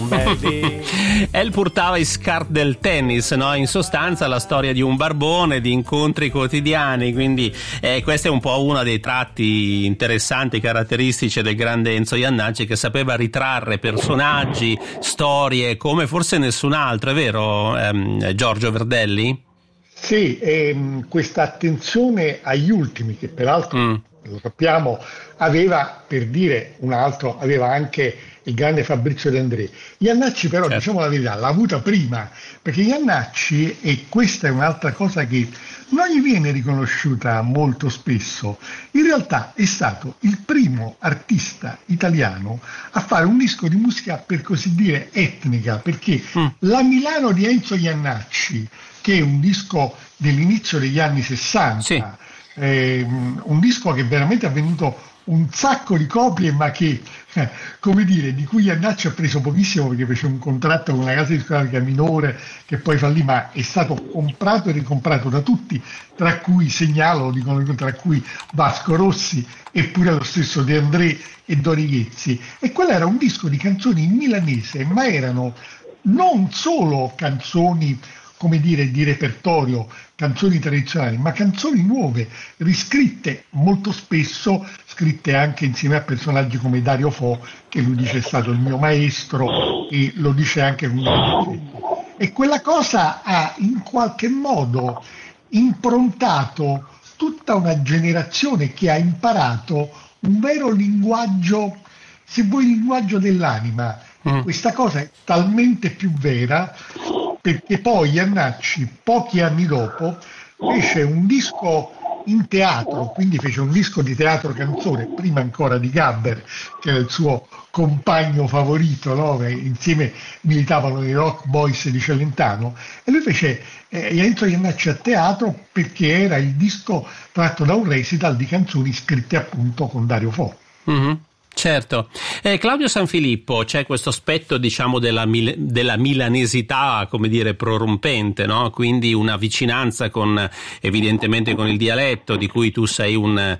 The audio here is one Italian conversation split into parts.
belli. El portava i scarpe del tennis, no? In sostanza la storia di un barbone, di incontri quotidiani, quindi questo è un po' uno dei tratti interessanti, caratteristici del grande Enzo Jannacci, che sapeva ritrarre personaggi, storie come forse nessun altro, è vero Giorgio Verdelli? Sì, questa attenzione agli ultimi, che peraltro lo sappiamo, aveva, per dire un altro, aveva anche il grande Fabrizio De André. Jannacci però, certo, diciamo la verità, l'ha avuta prima, perché Jannacci, e questa è un'altra cosa che non gli viene riconosciuta molto spesso, in realtà è stato il primo artista italiano a fare un disco di musica, per così dire, etnica, perché la Milano di Enzo Jannacci, che è un disco dell'inizio degli anni 60, sì, un disco che veramente ha venduto un sacco di copie, ma che, come dire, di cui Jannacci ha preso pochissimo, perché fece un contratto con una casa discografica minore che poi fallì, ma è stato comprato e ricomprato da tutti, tra cui, segnalo, dicono, tra cui Vasco Rossi e pure lo stesso De André e Dori Ghezzi. E quello era un disco di canzoni in milanese, ma erano non solo canzoni, come dire, di repertorio, canzoni tradizionali, ma canzoni nuove, riscritte molto spesso, scritte anche insieme a personaggi come Dario Fo, che lui dice è stato il mio maestro, e lo dice anche con un e quella cosa ha in qualche modo improntato tutta una generazione che ha imparato un vero linguaggio, se vuoi, linguaggio dell'anima. Questa cosa è talmente più vera perché poi Jannacci, pochi anni dopo, fece un disco in teatro, quindi fece un disco di teatro canzone, prima ancora di Gabber, che era il suo compagno favorito, no? Insieme militavano i Rock Boys di Celentano, e lui fece Enzo Jannacci a teatro perché era il disco tratto da un recital di canzoni scritte appunto con Dario Fo. Certo. Claudio Sanfilippo, c'è questo aspetto, diciamo, della milanesità, come dire, prorompente, no? Quindi una vicinanza evidentemente con il dialetto, di cui tu sei un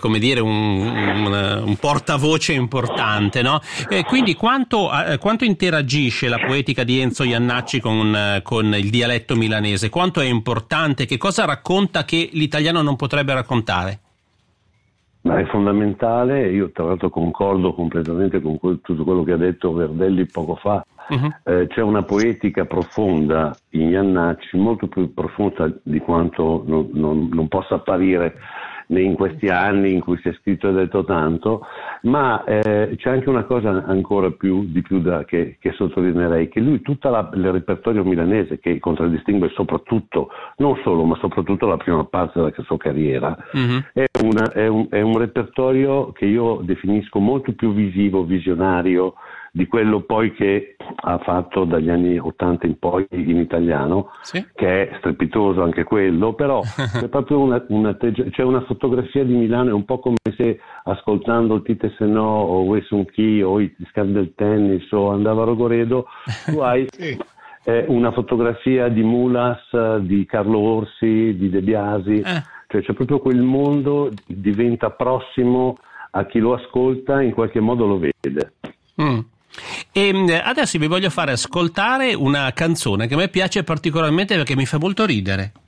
portavoce importante, no? Quindi quanto interagisce la poetica di Enzo Jannacci con il dialetto milanese? Quanto è importante? Che cosa racconta che l'italiano non potrebbe raccontare? Ma è fondamentale, io tra l'altro concordo completamente con tutto quello che ha detto Verdelli poco fa. C'è una poetica profonda in Jannacci, molto più profonda di quanto non possa apparire in questi anni in cui si è scritto e detto tanto, ma c'è anche una cosa ancora che sottolineerei, che lui tutto il repertorio milanese, che contraddistingue soprattutto, non solo, ma soprattutto la prima parte della sua carriera, è un repertorio che io definisco molto più visivo, visionario, di quello poi che ha fatto dagli anni 80 in poi in italiano, sì, che è strepitoso anche quello, però c'è proprio c'è una fotografia di Milano, è un po' come se ascoltando Tite Se No o Wes Un Chi o i Scarpe del Tennis o Andava Rogoredo, tu hai una fotografia di Mulas, di Carlo Orsi, di De Biasi, cioè c'è proprio quel mondo, diventa prossimo a chi lo ascolta, in qualche modo lo vede. E adesso vi voglio fare ascoltare una canzone che a me piace particolarmente perché mi fa molto ridere.